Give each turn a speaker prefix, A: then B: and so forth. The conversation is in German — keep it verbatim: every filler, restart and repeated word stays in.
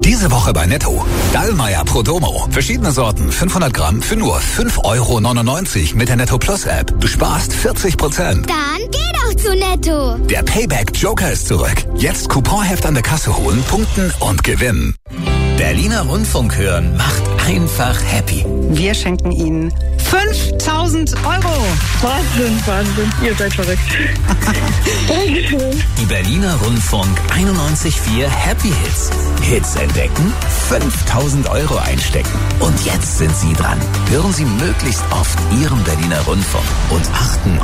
A: Diese Woche bei Netto. Dallmayr Prodomo. Verschiedene Sorten, fünfhundert Gramm für nur fünf Euro neunundneunzig mit der Netto Plus App. Du sparst vierzig Prozent.
B: Dann geh doch zu Netto.
A: Der Payback Joker ist zurück. Jetzt Couponheft an der Kasse holen, punkten und gewinnen. Berliner Rundfunk hören macht einfach happy.
C: Wir schenken Ihnen fünftausend Euro.
D: Wahnsinn, Wahnsinn. Ihr seid verrückt. Dankeschön.
A: Die Berliner Rundfunk einundneunzig Komma vier Happy Hits. Hits entdecken, fünftausend Euro einstecken. Und jetzt sind Sie dran. Hören Sie möglichst oft Ihren Berliner Rundfunk und achten